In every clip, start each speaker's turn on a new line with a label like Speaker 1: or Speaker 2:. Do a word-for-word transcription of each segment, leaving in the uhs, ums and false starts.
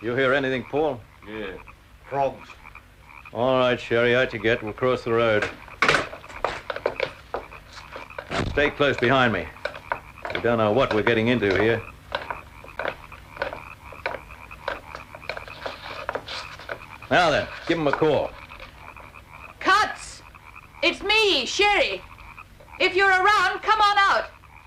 Speaker 1: You hear anything, Paul?
Speaker 2: Yeah. Frogs.
Speaker 1: All right, Sherry, out you get. We'll cross the road. Now, stay close behind me. We don't know what we're getting into here. Now then, give him a call.
Speaker 3: Cuts! It's me, Sherry. If you're around, come on out.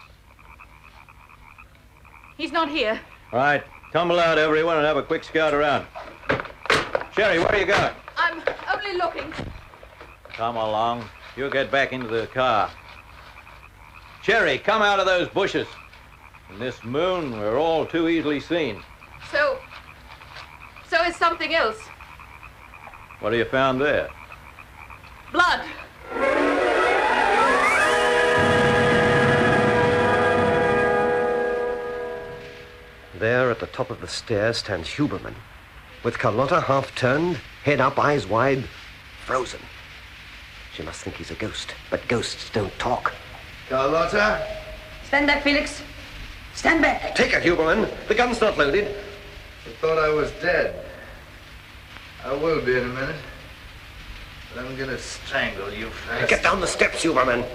Speaker 3: He's not here.
Speaker 1: All right, tumble out, everyone, and have a quick scout around. Sherry, where are you going?
Speaker 3: I'm only looking.
Speaker 1: Come along. You get back into the car. Sherry, come out of those bushes. In this moon, we're all too easily seen.
Speaker 3: So, so it's something else.
Speaker 1: What have you found there?
Speaker 3: Blood.
Speaker 4: There at the top of the stairs stands Huberman, with Carlotta half turned, head up, eyes wide, frozen. She must think he's a ghost, but ghosts don't talk.
Speaker 2: Carlotta?
Speaker 5: Stand back, Felix. Stand back.
Speaker 4: Take her, Huberman. The gun's not loaded.
Speaker 2: I thought I was dead. I will be in a minute. But I'm gonna strangle you first.
Speaker 4: Get down the steps, Huberman.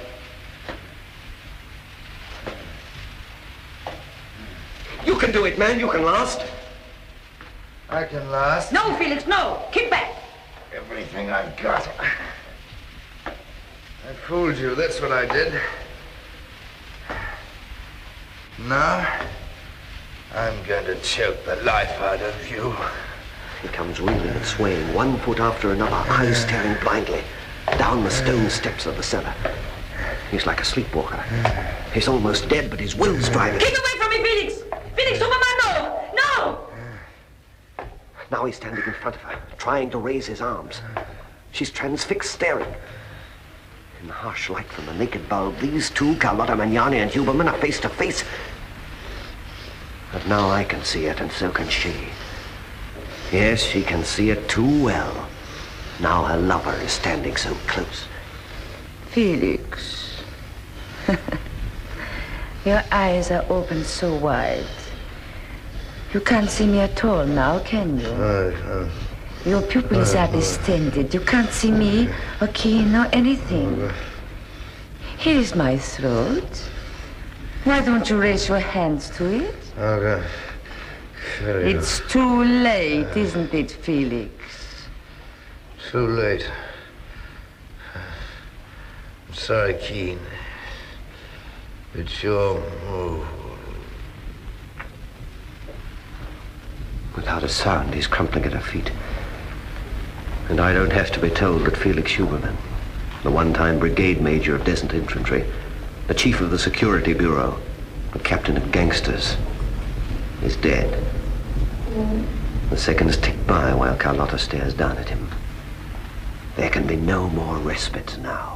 Speaker 4: You can do it, man. You can last.
Speaker 2: I can last.
Speaker 5: No, Felix, no. Keep back.
Speaker 2: Everything I've got. I fooled you. That's what I did. Now, I'm going to choke the life out of you.
Speaker 4: He comes reeling and swaying, one foot after another, eyes staring blindly, down the stone steps of the cellar. He's like a sleepwalker. He's almost dead, but his will's driving.
Speaker 5: Keep away from me, Felix! Felix, Huberman, no! No!
Speaker 4: Now he's standing in front of her, trying to raise his arms. She's transfixed, staring. In the harsh light from the naked bulb, these two, Carlotta Magnani and Huberman, are face to face. But now I can see it, and so can she. Yes, she can see it too well. Now her lover is standing so close.
Speaker 6: Felix. Your eyes are open so wide. You can't see me at all now, can you?
Speaker 2: Uh,
Speaker 6: Your pupils
Speaker 2: uh,
Speaker 6: are distended. You can't see me, or keen, or anything.
Speaker 2: Uh,
Speaker 6: Here's my throat. Why don't you raise your hands to it?
Speaker 2: Okay. Sherry.
Speaker 6: It's too late, isn't it, Felix?
Speaker 2: Too late. I'm sorry, Keen. It's your move.
Speaker 4: Without a sound, he's crumpling at her feet. And I don't have to be told that Felix Huberman, the one-time brigade major of Descent Infantry, the chief of the Security Bureau, the captain of gangsters, is dead. The seconds tick by while Carlotta stares down at him. There can be no more respite now.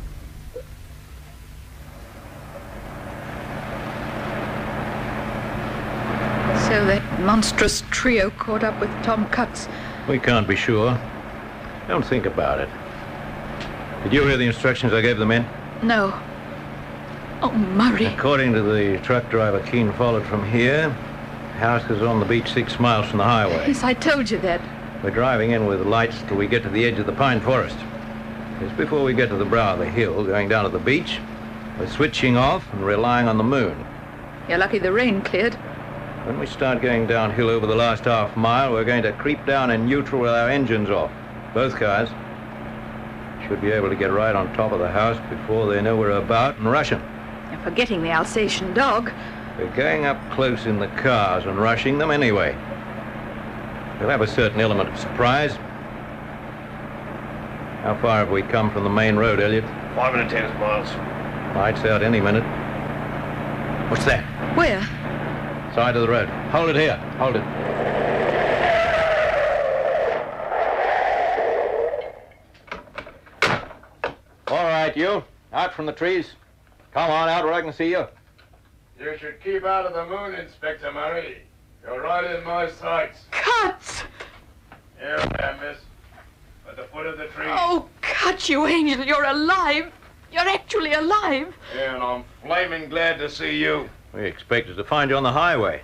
Speaker 3: So that monstrous trio caught up with Tom Cutts.
Speaker 1: We can't be sure. Don't think about it. Did you hear the instructions I gave the men?
Speaker 3: No. Oh, Murray.
Speaker 1: According to the truck driver Keene followed from here, house is on the beach six miles from the highway.
Speaker 3: Yes, I told you that.
Speaker 1: We're driving in with lights till we get to the edge of the pine forest. Just before we get to the brow of the hill, going down to the beach, we're switching off and relying on the moon.
Speaker 3: You're lucky the rain cleared.
Speaker 1: When we start going downhill over the last half mile, we're going to creep down in neutral with our engines off. Both cars. Should be able to get right on top of the house before they know we're about and rush them.
Speaker 3: You're forgetting the Alsatian dog.
Speaker 1: We're going up close in the cars and rushing them anyway. We'll have a certain element of surprise. How far have we come from the main road, Elliot?
Speaker 2: Five and a ten miles.
Speaker 1: Lights out any minute. What's that?
Speaker 3: Where?
Speaker 1: Side of the road. Hold it here. Hold it. All right, you. Out from the trees. Come on out where I can see you.
Speaker 7: You should keep out of the moon, Inspector Murray. You're right in my sights.
Speaker 3: Cuts!
Speaker 7: Here I am, miss. At the foot of the tree.
Speaker 3: Oh, Cuts, you angel, you're alive. You're actually alive.
Speaker 7: Yeah, and I'm flaming glad to see you.
Speaker 1: We expected to find you on the highway.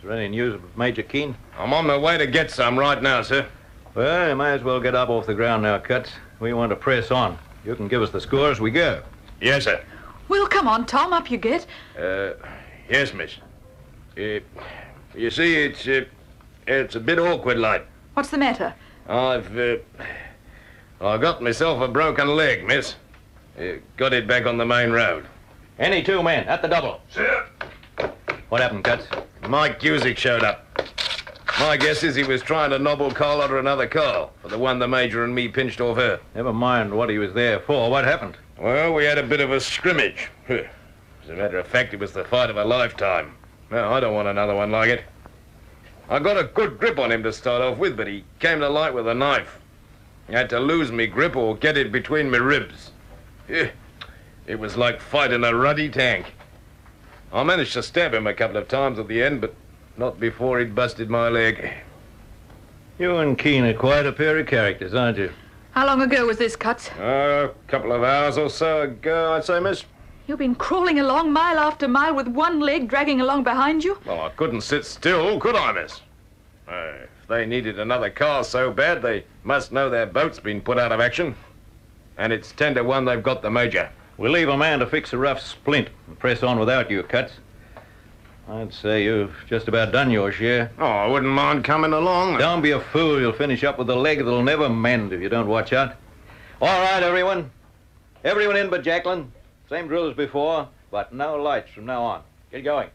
Speaker 1: there any news of Major Keene?
Speaker 7: I'm on my way to get some right now, sir.
Speaker 1: Well, you might as well get up off the ground now, Cuts. We want to press on. You can give us the score as we go.
Speaker 7: Yes, sir.
Speaker 3: Well, come on, Tom. Up you get.
Speaker 7: Uh, yes, miss. Uh, you see, it's, uh, it's a bit awkward, like.
Speaker 3: What's the matter?
Speaker 7: I've, uh, I got myself a broken leg, miss. Uh, got it back on the main road.
Speaker 1: Any two men, at the double.
Speaker 7: Sir?
Speaker 1: What happened, Cuts?
Speaker 7: Mike Cusick showed up. My guess is he was trying to nobble Carlotta another car for the one the Major and me pinched off her.
Speaker 1: Never mind what he was there for. What happened?
Speaker 7: Well, we had a bit of a scrimmage. As a matter of fact, it was the fight of a lifetime. No, I don't want another one like it. I got a good grip on him to start off with, but he came to light with a knife. I had to lose me grip or get it between me ribs. It was like fighting a ruddy tank. I managed to stab him a couple of times at the end, but not before he'd busted my leg.
Speaker 1: You and Keene are quite a pair of characters, aren't you?
Speaker 3: How long ago was this, Cuts?
Speaker 7: Uh, a couple of hours or so ago, I'd say, miss.
Speaker 3: You've been crawling along mile after mile with one leg dragging along behind you?
Speaker 7: Well, I couldn't sit still, could I, miss? Uh, if they needed another car so bad, they must know their boat's been put out of action. And it's ten to one they've got the Major.
Speaker 1: We'll leave a man to fix a rough splint and press on without you, Cuts. I'd say you've just about done your share.
Speaker 7: Oh, I wouldn't mind coming along.
Speaker 1: Don't be a fool. You'll finish up with a leg that'll never mend if you don't watch out. All right, everyone. Everyone in but Jacqueline. Same drill as before, but no lights from now on. Get going.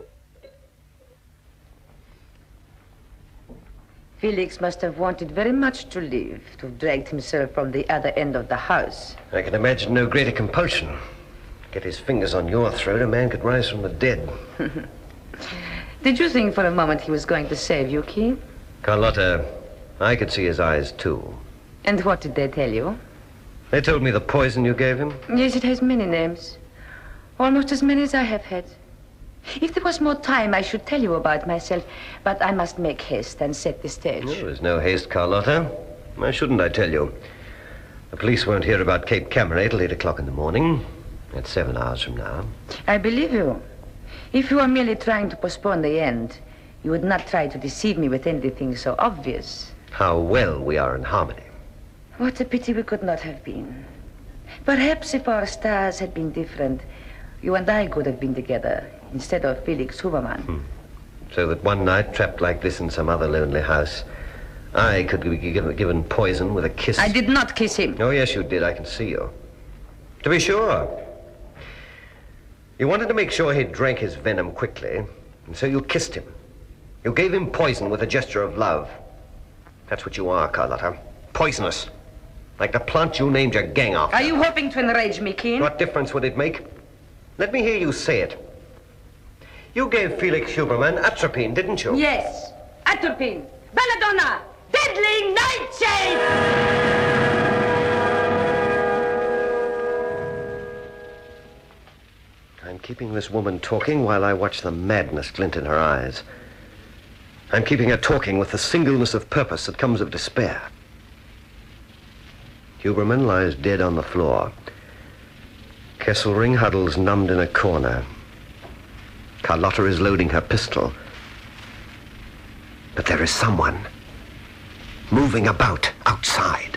Speaker 6: Felix must have wanted very much to leave, to have dragged himself from the other end of the house.
Speaker 4: I can imagine no greater compulsion. Get his fingers on your throat, a man could rise from the dead.
Speaker 6: Did you think for a moment he was going to save you, Keene?
Speaker 4: Carlotta, I could see his eyes, too.
Speaker 6: And what did they tell you?
Speaker 4: They told me the poison you gave him.
Speaker 6: Yes, it has many names. Almost as many as I have had. If there was more time, I should tell you about myself, but I must make haste and set the stage.
Speaker 4: No, there's no haste, Carlotta. Why shouldn't I tell you? The police won't hear about Cape Camaret till eight o'clock in the morning. That's seven hours from now.
Speaker 6: I believe you. If you are merely trying to postpone the end, you would not try to deceive me with anything so obvious.
Speaker 4: How well we are in harmony.
Speaker 6: What a pity we could not have been. Perhaps if our stars had been different, you and I could have been together instead of Felix Huberman.
Speaker 4: Hmm. So that one night, trapped like this in some other lonely house, I could be given, given poison with a kiss.
Speaker 6: I did not kiss him.
Speaker 4: Oh, yes, you did. I can see you. To be sure. You wanted to make sure he drank his venom quickly, and so you kissed him. You gave him poison with a gesture of love. That's what you are, Carlotta. Poisonous. Like the plant you named your gang after.
Speaker 6: Are you hoping to enrage me, Keene?
Speaker 4: What difference would it make? Let me hear you say it. You gave Felix Huberman atropine, didn't you?
Speaker 6: Yes. Atropine. Belladonna. Deadly nightshade!
Speaker 4: I'm keeping this woman talking while I watch the madness glint in her eyes. I'm keeping her talking with the singleness of purpose that comes of despair. Huberman lies dead on the floor. Kesselring huddles numbed in a corner. Carlotta is loading her pistol. But there is someone moving about outside.